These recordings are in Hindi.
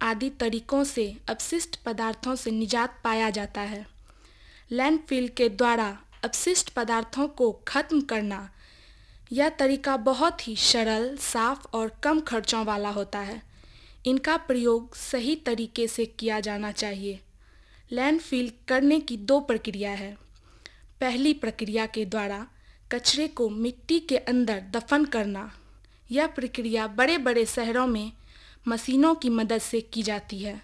आदि तरीकों से अपशिष्ट पदार्थों से निजात पाया जाता है। लैंडफिल के द्वारा अपशिष्ट पदार्थों को खत्म करना यह तरीका बहुत ही सरल, साफ और कम खर्चों वाला होता है। इनका प्रयोग सही तरीके से किया जाना चाहिए। लैंडफिल करने की 2 प्रक्रिया है। पहली प्रक्रिया के द्वारा कचरे को मिट्टी के अंदर दफन करना। यह प्रक्रिया बड़े बड़े शहरों में मशीनों की मदद से की जाती है।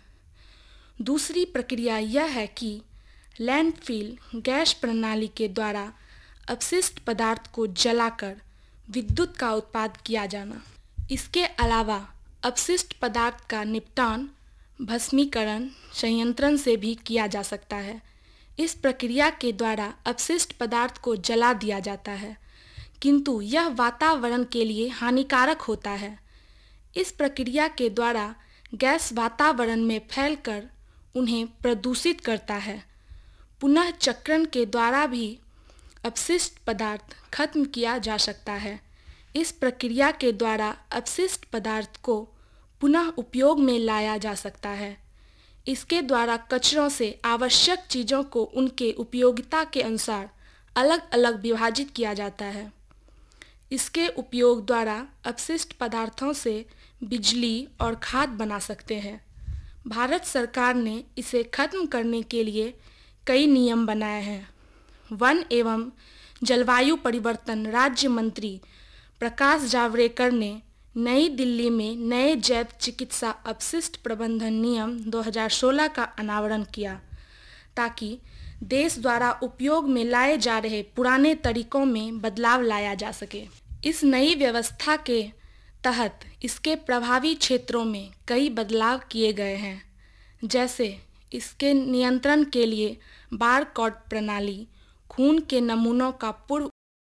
दूसरी प्रक्रिया यह है कि लैंडफिल गैस प्रणाली के द्वारा अपशिष्ट पदार्थ को जलाकर विद्युत का उत्पादन किया जाना। इसके अलावा अपशिष्ट पदार्थ का निपटान भस्मीकरण संयंत्र से भी किया जा सकता है। इस प्रक्रिया के द्वारा अपशिष्ट पदार्थ को जला दिया जाता है, किंतु यह वातावरण के लिए हानिकारक होता है। इस प्रक्रिया के द्वारा गैस वातावरण में फैलकर उन्हें प्रदूषित करता है। पुनः चक्रण के द्वारा भी अपशिष्ट पदार्थ खत्म किया जा सकता है। इस प्रक्रिया के द्वारा अपशिष्ट पदार्थ को पुनः उपयोग में लाया जा सकता है। इसके द्वारा कचरों से आवश्यक चीज़ों को उनके उपयोगिता के अनुसार अलग अलग विभाजित किया जाता है। इसके उपयोग द्वारा अपशिष्ट पदार्थों से बिजली और खाद बना सकते हैं। भारत सरकार ने इसे खत्म करने के लिए कई नियम बनाए हैं। वन एवं जलवायु परिवर्तन राज्य मंत्री प्रकाश जावड़ेकर ने नई दिल्ली में नए जैव चिकित्सा अपशिष्ट प्रबंधन नियम 2016 का अनावरण किया, ताकि देश द्वारा उपयोग में लाए जा रहे पुराने तरीकों में बदलाव लाया जा सके। इस नई व्यवस्था के तहत इसके प्रभावी क्षेत्रों में कई बदलाव किए गए हैं, जैसे इसके नियंत्रण के लिए बारकोड प्रणाली, खून के नमूनों का पूर्व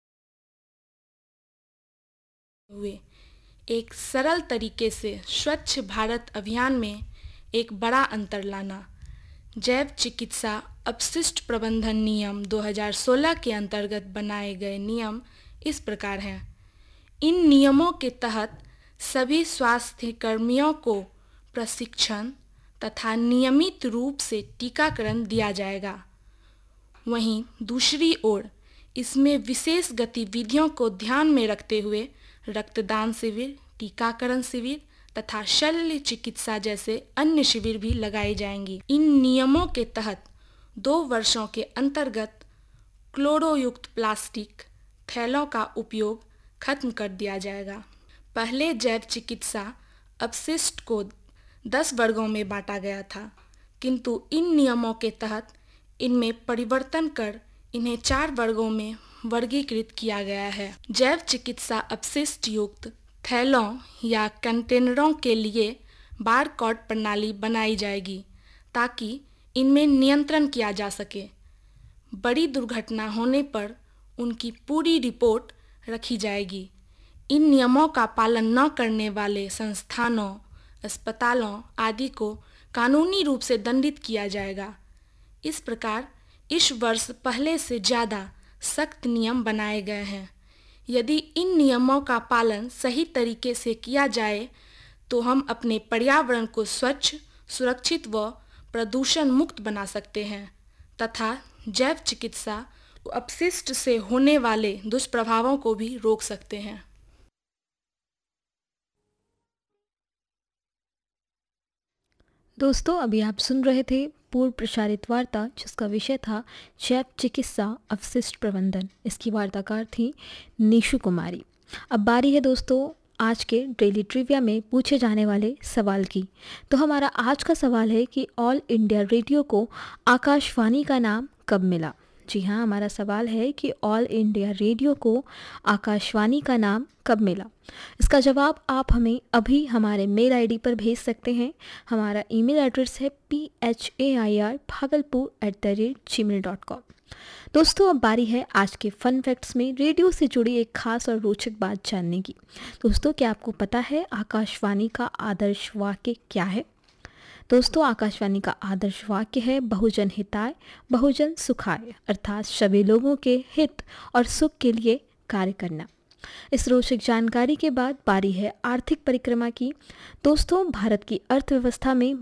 हुए एक सरल तरीके से स्वच्छ भारत अभियान में एक बड़ा अंतर लाना। जैव चिकित्सा अपशिष्ट प्रबंधन नियम 2016 के अंतर्गत बनाए गए नियम इस प्रकार हैं। इन नियमों के तहत सभी स्वास्थ्य कर्मियों को प्रशिक्षण तथा नियमित रूप से टीकाकरण दिया जाएगा। वहीं दूसरी ओर इसमें विशेष गतिविधियों को ध्यान में रखते हुए रक्तदान शिविर, टीकाकरण शिविर तथा शल्य चिकित्सा जैसे अन्य शिविर भी लगाए जाएंगी। इन नियमों के तहत 2 वर्षों के अंतर्गत क्लोरोयुक्त प्लास्टिक थैलों का उपयोग खत्म कर दिया जाएगा। पहले जैव चिकित्सा अपशिष्ट को 10 वर्गों में बांटा गया था, किंतु इन नियमों के तहत इनमें परिवर्तन कर इन्हें 4 वर्गों में वर्गीकृत किया गया है। जैव चिकित्सा अपशिष्ट युक्त थैलों या कंटेनरों के लिए बारकोड प्रणाली बनाई जाएगी, ताकि इनमें नियंत्रण किया जा सके। बड़ी दुर्घटना होने पर उनकी पूरी रिपोर्ट रखी जाएगी। इन नियमों का पालन न करने वाले संस्थानों, अस्पतालों आदि को कानूनी रूप से दंडित किया जाएगा। इस प्रकार इस वर्ष पहले से ज़्यादा सख्त नियम बनाए गए हैं। यदि इन नियमों का पालन सही तरीके से किया जाए तो हम अपने पर्यावरण को स्वच्छ, सुरक्षित व प्रदूषण मुक्त बना सकते हैं तथा जैव चिकित्सा अपशिष्ट से होने वाले दुष्प्रभावों को भी रोक सकते हैं। दोस्तों, अभी आप सुन रहे थे पूर्व प्रसारित वार्ता, जिसका विषय था जैव चिकित्सा अपशिष्ट प्रबंधन। इसकी वार्ताकार थी निशु कुमारी। अब बारी है दोस्तों आज के डेली ट्रिविया में पूछे जाने वाले सवाल की। तो हमारा आज का सवाल है कि ऑल इंडिया रेडियो को आकाशवाणी का नाम कब मिला। जी हाँ, हमारा सवाल है कि ऑल इंडिया रेडियो को आकाशवाणी का नाम कब मिला। इसका जवाब आप हमें अभी हमारे मेल आईडी पर भेज सकते हैं। हमारा ईमेल एड्रेस है PHAIR-bhagalpur@gmail.com। दोस्तों, अब बारी है आज के फन फैक्ट्स में रेडियो से जुड़ी एक खास और रोचक बात जानने की। दोस्तों, क्या आपको पता है आकाशवाणी का आदर्श वाक्य क्या है? दोस्तों, आकाशवाणी का आदर्श वाक्य है बहुजन हिताय बहुजन सुखाय, अर्थात सभी लोगों के हित और सुख के लिए कार्य करना। इस रोचक जानकारी के बाद बारी है आर्थिक परिक्रमा की। दोस्तों, भारत की अर्थव्यवस्था में